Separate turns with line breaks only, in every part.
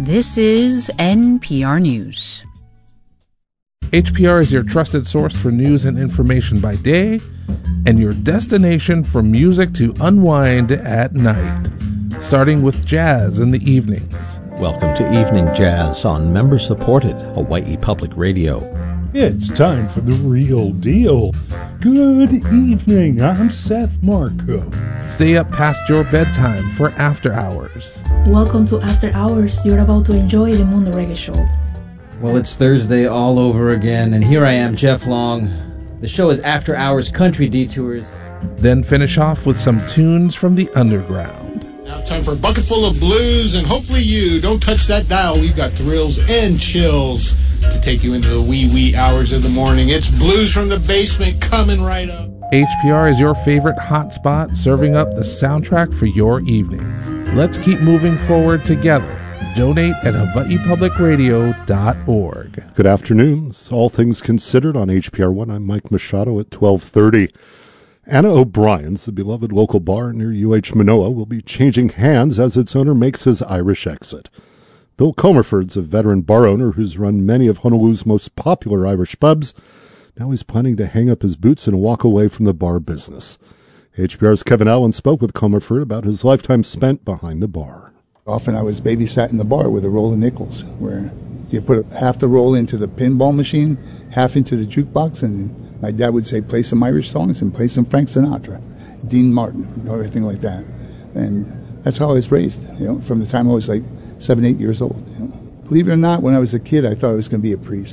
This is NPR News.
HPR is your trusted source for news and information by day, and your destination for music to unwind at night, starting with jazz in the evenings.
Welcome to Evening Jazz on member-supported Hawaii Public Radio.
It's time for the real deal. Good evening, I'm Seth Marco.
Stay up past your bedtime for After Hours.
Welcome to After Hours. You're about to enjoy the Mundo Reggae Show.
Well, it's Thursday all over again, and here I am, Jeff Long. The show is After Hours Country Detours.
Then finish off with some tunes from the underground.
Now time for a bucket full of blues, and hopefully you don't touch that dial. We've got thrills and chills to take you into the wee hours of the morning. It's Blues from the Basement coming right up.
HPR is your favorite hotspot, serving up the soundtrack for your evenings. Let's keep moving forward together. Donate at hawaiipublicradio.org.
Good afternoon. All Things Considered on HPR1. I'm Mike Machado at 12:30. Anna O'Brien's, the beloved local bar near UH Manoa, will be changing hands as its owner makes his Irish exit. Bill Comerford's a veteran bar owner who's run many of Honolulu's most popular Irish pubs. Now he's planning to hang up his boots and walk away from the bar business. HPR's Kevin Allen spoke with Comerford about his lifetime spent behind the bar.
Often I was babysat in the bar with a roll of nickels, where you put half the roll into the pinball machine, half into the jukebox, and my dad would say, play some Irish songs and play some Frank Sinatra, Dean Martin, everything like that. And that's how I was raised, from the time I was like 7, 8 years old. Believe it or not, when I was a kid, I thought I was going to be a priest.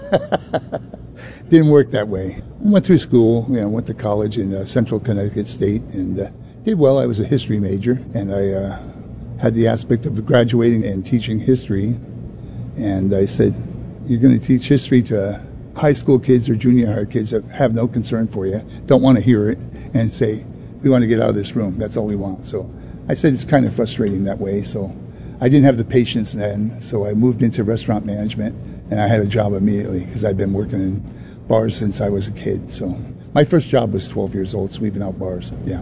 Didn't work that way. I went through school, went to college in Central Connecticut State, and did well. I was a history major, and I had the aspect of graduating and teaching history. And I said, you're going to teach history to high school kids or junior high kids that have no concern for you, don't want to hear it, and say, we want to get out of this room. That's all we want. So I said it's kind of frustrating that way. So I didn't have the patience then. So I moved into restaurant management, and I had a job immediately because I'd been working in bars since I was a kid. So my first job was 12 years old, sweeping out bars. Yeah.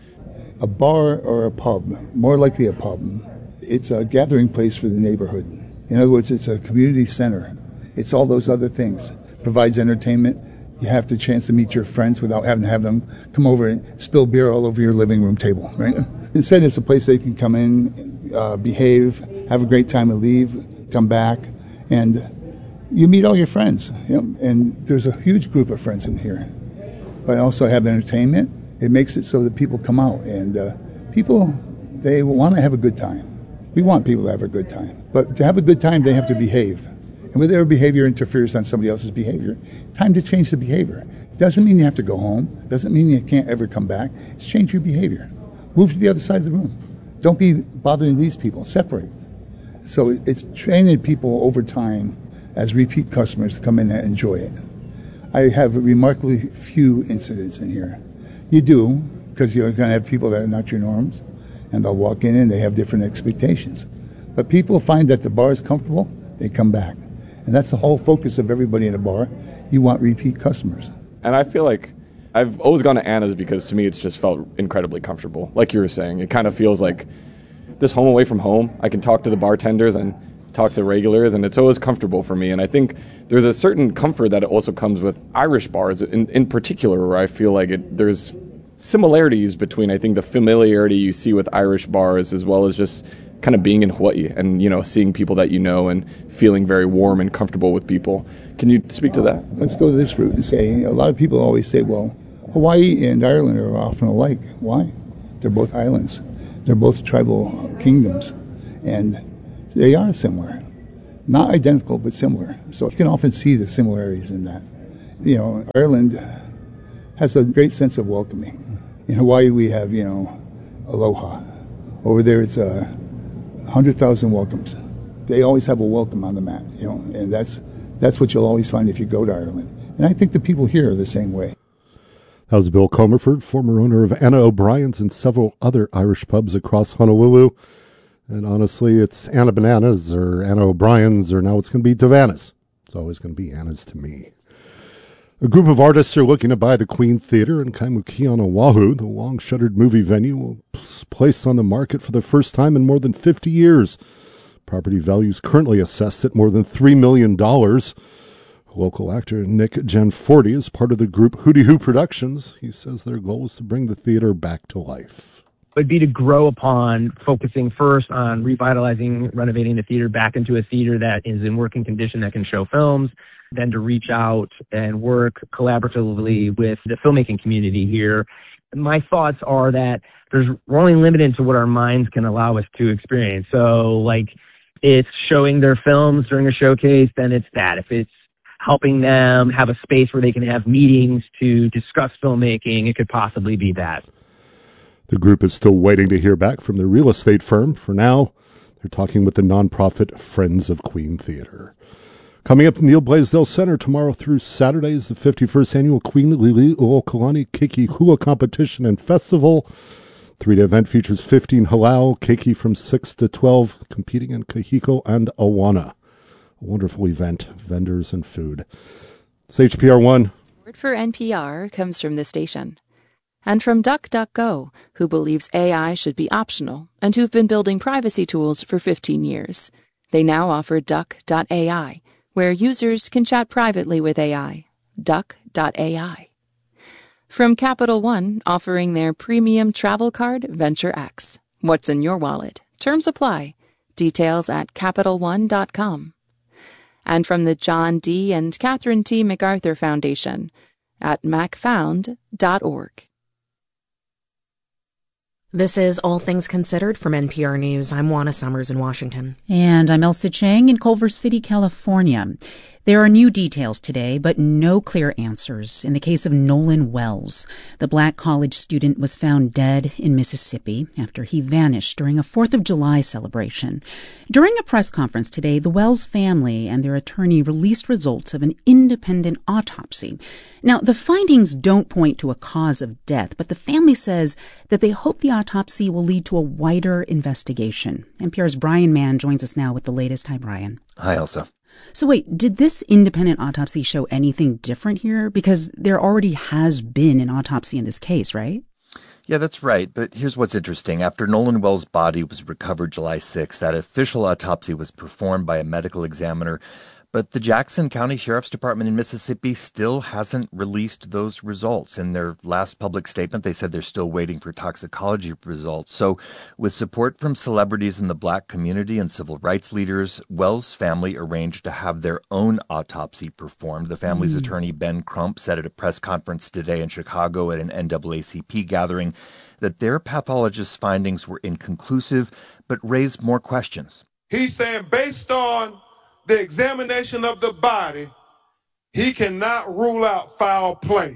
A bar or a pub, more likely a pub, it's a gathering place for the neighborhood. In other words, it's a community center. It's all those other things. Provides entertainment. You have the chance to meet your friends without having to have them come over and spill beer all over your living room table, right? Instead, it's a place they can come in, behave, have a great time and leave, come back, and you meet all your friends. And there's a huge group of friends in here. But I also have entertainment. It makes it so that people come out, and people, they want to have a good time. We want people to have a good time. But to have a good time, they have to behave. And when their behavior interferes on somebody else's behavior, time to change the behavior. Doesn't mean you have to go home. Doesn't mean you can't ever come back. Just change your behavior. Move to the other side of the room. Don't be bothering these people. Separate. So it's training people over time as repeat customers to come in and enjoy it. I have remarkably few incidents in here. You do, because you're going to have people that are not your norms, and they'll walk in and they have different expectations. But people find that the bar is comfortable, they come back. And that's the whole focus of everybody in a bar. You want repeat customers.
And I feel like I've always gone to Anna's because to me it's just felt incredibly comfortable. Like you were saying, it kind of feels like this home away from home. I can talk to the bartenders and talk to regulars, and it's always comfortable for me. And I think there's a certain comfort that also comes with Irish bars in particular, where I feel like there's similarities between, I think, the familiarity you see with Irish bars as well as just kind of being in Hawaii and, seeing people that you know and feeling very warm and comfortable with people. Can you speak to that?
Let's go this route and say, a lot of people always say, well, Hawaii and Ireland are often alike. Why? They're both islands. They're both tribal kingdoms. And they are similar. Not identical, but similar. So you can often see the similarities in that. Ireland has a great sense of welcoming. In Hawaii, we have, aloha. Over there, it's 100,000 welcomes. They always have a welcome on the mat, and that's what you'll always find if you go to Ireland. And I think the people here are the same way.
That was Bill Comerford, former owner of Anna O'Brien's and several other Irish pubs across Honolulu. And honestly, it's Anna Bananas or Anna O'Brien's, or now it's going to be Devanna's. It's always going to be Anna's to me. A group of artists are looking to buy the Queen Theatre in Kaimuki on Oahu. The long-shuttered movie venue was placed on the market for the first time in more than 50 years. Property values currently assessed at more than $3 million. Local actor Nick Gianforti is part of the group Hootie Hoo Productions. He says their goal is to bring the theater back to life.
Would be to grow upon focusing first on revitalizing, renovating the theater back into a theater that is in working condition that can show films, then to reach out and work collaboratively with the filmmaking community here. My thoughts are that we're only limited to what our minds can allow us to experience. So, like, it's showing their films during a showcase, then it's that. If it's helping them have a space where they can have meetings to discuss filmmaking, it could possibly be that.
The group is still waiting to hear back from the real estate firm. For now, they're talking with the nonprofit Friends of Queen Theater. Coming up in Neil Blaisdell Center tomorrow through Saturday is the 51st Annual Queen Liliuokalani Keiki Hua Competition and Festival. 3-day event features 15 halau, keiki from 6 to 12, competing in kahiko and awana. A wonderful event, vendors and food. It's HPR1.
Word for NPR comes from the station. And from DuckDuckGo, who believes AI should be optional and who've been building privacy tools for 15 years. They now offer Duck.ai, where users can chat privately with AI. Duck.ai. From Capital One, offering their premium travel card, Venture X. What's in your wallet? Terms apply. Details at CapitalOne.com. And from the John D. and Catherine T. MacArthur Foundation at macfound.org.
This is All Things Considered from NPR News. I'm Juana Summers in Washington.
And I'm Elsa Chang in Culver City, California. There are new details today, but no clear answers in the case of Nolan Wells. The black college student was found dead in Mississippi after he vanished during a 4th of July celebration. During a press conference today, the Wells family and their attorney released results of an independent autopsy. Now, the findings don't point to a cause of death, but the family says that they hope the autopsy will lead to a wider investigation. NPR's Brian Mann joins us now with the latest. Hi, Brian.
Hi, Elsa.
So wait, did this independent autopsy show anything different here? Because there already has been an autopsy in this case, right?
Yeah, that's right. But here's what's interesting. After Nolan Wells' body was recovered July 6th, that official autopsy was performed by a medical examiner. But the Jackson County Sheriff's Department in Mississippi still hasn't released those results. In their last public statement, they said they're still waiting for toxicology results. So with support from celebrities in the black community and civil rights leaders, Wells' family arranged to have their own autopsy performed. The family's attorney, Ben Crump, said at a press conference today in Chicago at an NAACP gathering that their pathologist's findings were inconclusive but raised more questions.
He's saying based on the examination of the body, he cannot rule out foul play.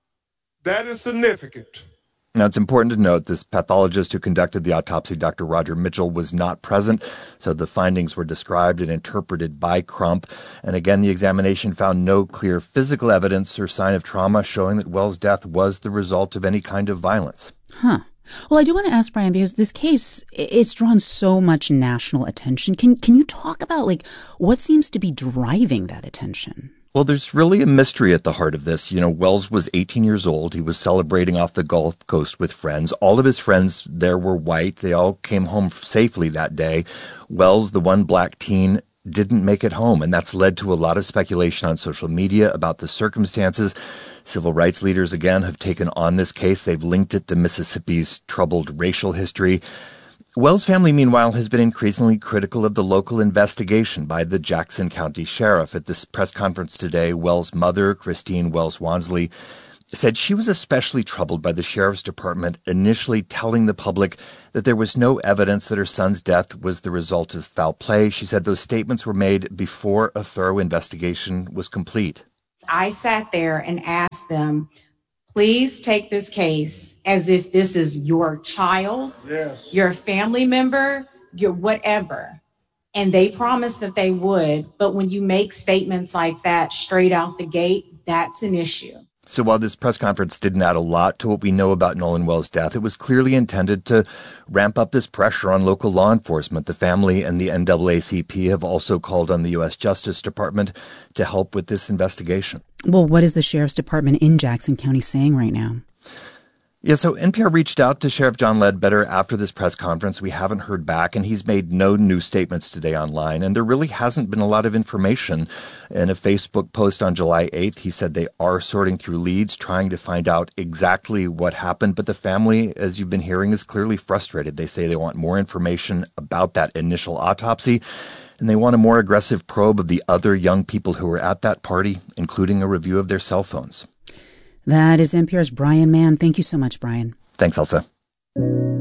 That is significant.
Now, it's important to note this pathologist who conducted the autopsy, Dr. Roger Mitchell, was not present, so the findings were described and interpreted by Crump. And again, the examination found no clear physical evidence or sign of trauma showing that Wells' death was the result of any kind of violence.
Huh. Well, I do want to ask, Brian, because this case, it's drawn so much national attention. Can you talk about, what seems to be driving that attention?
Well, there's really a mystery at the heart of this. You know, Wells was 18 years old. He was celebrating off the Gulf Coast with friends. All of his friends there were white. They all came home safely that day. Wells, the one black teen, didn't make it home, and that's led to a lot of speculation on social media about the circumstances. Civil rights leaders, again, have taken on this case. They've linked it to Mississippi's troubled racial history. Wells' family, meanwhile, has been increasingly critical of the local investigation by the Jackson County Sheriff. At this press conference today, Wells' mother, Christine Wells Wansley, said she was especially troubled by the Sheriff's Department initially telling the public that there was no evidence that her son's death was the result of foul play. She said those statements were made before a thorough investigation was complete.
I sat there and asked them, please take this case as if this is your child, your family member, your whatever. And they promised that they would. But when you make statements like that straight out the gate, that's an issue.
So while this press conference didn't add a lot to what we know about Nolan Wells' death, it was clearly intended to ramp up this pressure on local law enforcement. The family and the NAACP have also called on the U.S. Justice Department to help with this investigation.
Well, what is the Sheriff's Department in Jackson County saying right now?
Yeah, so NPR reached out to Sheriff John Ledbetter after this press conference. We haven't heard back, and he's made no new statements today online, and there really hasn't been a lot of information. In a Facebook post on July 8th, he said they are sorting through leads, trying to find out exactly what happened, but the family, as you've been hearing, is clearly frustrated. They say they want more information about that initial autopsy, and they want a more aggressive probe of the other young people who were at that party, including a review of their cell phones.
That is NPR's Brian Mann. Thank you so much, Brian.
Thanks, Elsa.